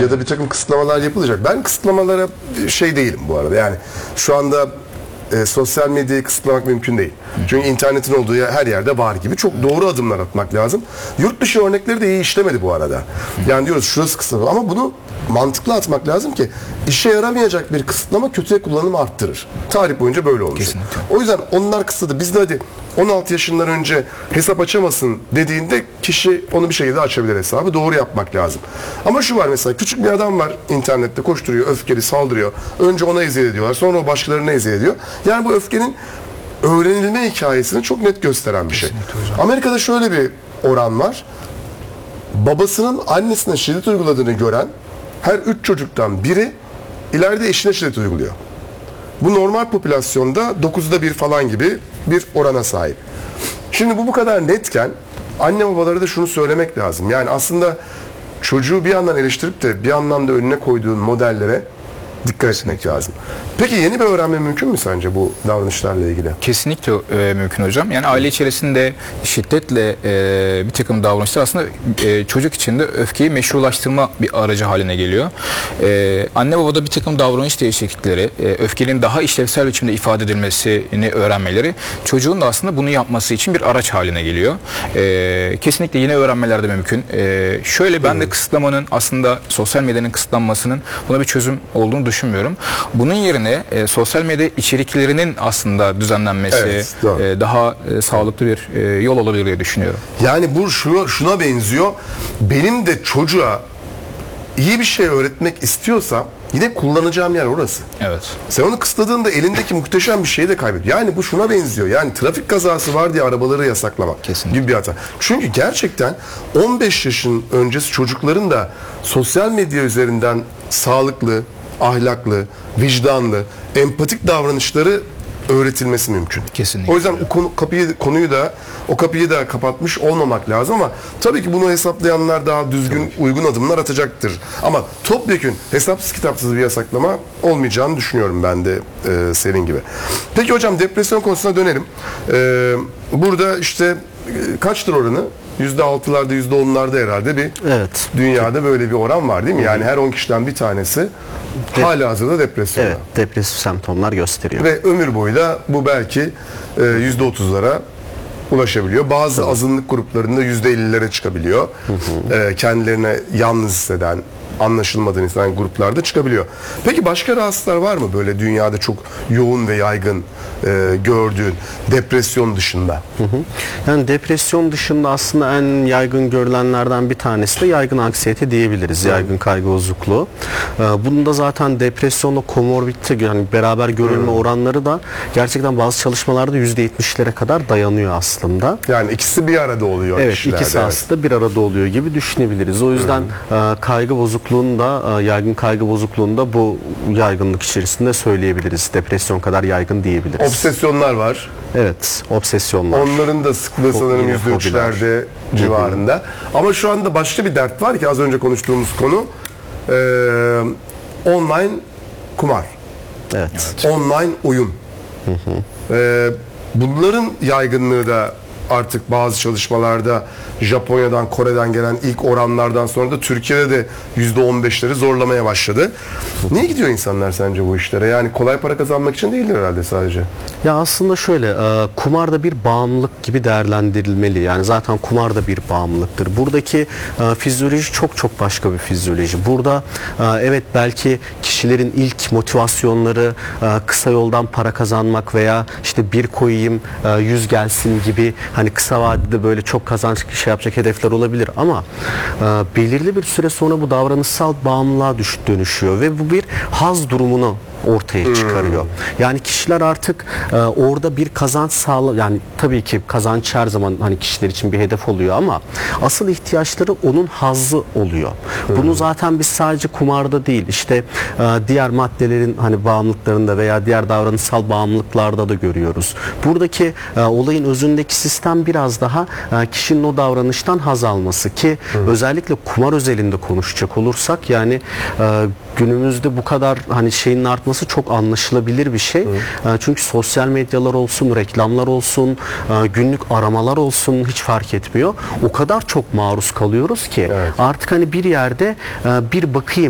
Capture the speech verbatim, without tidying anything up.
evet. ya da bir takım kısıtlamalar yapılacak. Ben kısıtlamalara şey değilim bu arada. Yani şu anda e, sosyal medyayı kısıtlamak mümkün değil. Hı. Çünkü internetin olduğu her yerde var gibi. Çok doğru adımlar atmak lazım. Yurt dışı örnekleri de iyi işlemedi bu arada. Hı. Yani diyoruz şurası kısıtlama ama bunu mantıklı atmak lazım ki işe yaramayacak bir kısıtlama kötüye kullanımı arttırır. Tarih boyunca böyle olmuş. Kesinlikle. O yüzden onlar kısıtladı. Biz de hadi on altı yaşından önce hesap açamasın dediğinde kişi onu bir şekilde açabilir hesabı. Doğru yapmak lazım. Ama şu var mesela küçük bir adam var internette koşturuyor, öfkeli saldırıyor. Önce ona eziyet ediyorlar. Sonra o başkalarına eziyet ediyor. Yani bu öfkenin öğrenilme hikayesini çok net gösteren bir şey. Amerika'da şöyle bir oran var. Babasının annesine şiddet uyguladığını gören her üç çocuktan biri ileride eşine şiddet uyguluyor. Bu normal popülasyonda dokuzda bir falan gibi bir orana sahip. Şimdi bu bu kadar netken anne babalara da şunu söylemek lazım. Yani aslında çocuğu bir yandan eleştirip de bir yandan da önüne koyduğun modellere dikkat etmek lazım. Peki yeni bir öğrenme mümkün mü sence bu davranışlarla ilgili? Kesinlikle e, mümkün hocam. Yani aile içerisinde şiddetle e, bir takım davranışlar aslında e, çocuk için de öfkeyi meşrulaştırma bir aracı haline geliyor. E, anne babada bir takım davranış değişiklikleri, e, öfkenin daha işlevsel biçimde ifade edilmesini öğrenmeleri çocuğun da aslında bunu yapması için bir araç haline geliyor. E, kesinlikle yeni öğrenmeler de mümkün. E, şöyle ben de kısıtlamanın aslında sosyal medyanın kısıtlanmasının buna bir çözüm olduğunu düşünmüyorum. Bunun yerine e, sosyal medya içeriklerinin aslında düzenlenmesi evet, e, daha e, sağlıklı bir e, yol olabilir diye düşünüyorum. Yani bu şuna, şuna benziyor. Benim de çocuğa iyi bir şey öğretmek istiyorsam yine kullanacağım yer orası. Evet. Sen onu kısıtladığında elindeki muhteşem bir şeyi de kaybediyor. Yani bu şuna benziyor. Yani trafik kazası var diye arabaları yasaklamak Kesinlikle. gibi bir hata. Çünkü gerçekten on beş yaşın öncesi çocukların da sosyal medya üzerinden sağlıklı, ahlaklı, vicdanlı, empatik davranışları öğretilmesi mümkün. Kesinlikle. O yüzden o konu, kapıyı konuyu da o kapıyı da kapatmış olmamak lazım ama tabii ki bunu hesaplayanlar daha düzgün, uygun adımlar atacaktır. Ama topyekün hesapsız kitapsız bir yasaklama olmayacağını düşünüyorum ben de e, senin gibi. Peki hocam depresyon konusuna dönelim. E, burada işte e, kaçtır oranı? yüzde altılarda, yüzde onlarda herhalde bir evet. dünyada böyle bir oran var değil mi? Yani her on kişiden bir tanesi De halihazırda depresyon. Evet, depresif semptomlar gösteriyor. Ve ömür boyu da bu belki e, yüzde otuzlara ulaşabiliyor. Bazı evet. azınlık gruplarında yüzde ellilere çıkabiliyor. Hı hı. E, kendilerine yalnız hisseden, anlaşılmadığını hisseden gruplarda çıkabiliyor. Peki başka rahatsızlıklar var mı böyle dünyada çok yoğun ve yaygın e, gördüğün depresyon dışında? Hı hı. Yani depresyon dışında aslında en yaygın görülenlerden bir tanesi de yaygın anksiyete diyebiliriz. Hı. Yaygın kaygı bozukluğu. E, bunun da zaten depresyonla komorbidite yani beraber görülme Hı. oranları da gerçekten bazı çalışmalarda yüzde yetmişlere kadar dayanıyor aslında. Yani ikisi bir arada oluyor. Evet, ikisi evet. aslında bir arada oluyor gibi düşünebiliriz. O yüzden e, kaygı bozukluğu da yaygın kaygı bozukluğunda bu yaygınlık içerisinde söyleyebiliriz. Depresyon kadar yaygın diyebiliriz. Obsesyonlar var. Evet, obsesyonlar. Onların da sıklığı sanırım yüzde üçlerde civarında. Hı-hı. Ama şu anda başka bir dert var ki az önce konuştuğumuz konu e, online kumar. Evet. Online oyun. Hı hı. E, bunların yaygınlığı da artık bazı çalışmalarda Japonya'dan, Kore'den gelen ilk oranlardan sonra da Türkiye'de de yüzde on beşleri zorlamaya başladı. Niye gidiyor insanlar sence bu işlere? Yani kolay para kazanmak için değildir herhalde sadece. Ya aslında şöyle, kumar da bir bağımlılık gibi değerlendirilmeli. Yani zaten kumar da bir bağımlılıktır. Buradaki fizyoloji çok çok başka bir fizyoloji. Burada evet belki kişilerin ilk motivasyonları kısa yoldan para kazanmak veya işte bir koyayım yüz gelsin gibi hani kısa vadede böyle çok kazanç şey yapacak hedefler olabilir ama e, belirli bir süre sonra bu davranışsal bağımlılığa düş, dönüşüyor ve bu bir haz durumunu ortaya çıkarıyor. Yani kişiler artık e, orada bir kazanç sağla yani tabii ki kazanç her zaman hani kişiler için bir hedef oluyor ama asıl ihtiyaçları onun hazzı oluyor. Hmm. Bunu zaten biz sadece kumarda değil işte e, diğer maddelerin hani bağımlılıklarında veya diğer davranışsal bağımlılıklarda da görüyoruz. Buradaki e, olayın özündeki sistem biraz daha e, kişinin o davranıştan haz alması ki hmm. özellikle kumar özelinde konuşacak olursak yani e, günümüzde bu kadar hani şeyin artması çok anlaşılabilir bir şey. Hı. Çünkü sosyal medyalar olsun, reklamlar olsun, günlük aramalar olsun hiç fark etmiyor. O kadar çok maruz kalıyoruz ki evet. artık hani bir yerde bir bakayım